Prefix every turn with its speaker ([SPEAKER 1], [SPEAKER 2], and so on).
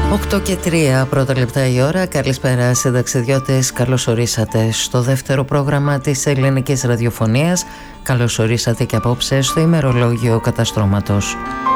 [SPEAKER 1] 8 και 3 πρώτα λεπτά η ώρα. Καλησπέρα σε ταξιδιώτες. Καλώς ορίσατε στο δεύτερο πρόγραμμα της ελληνικής ραδιοφωνίας. Καλώς ορίσατε και απόψε στο ημερολόγιο καταστρώματος.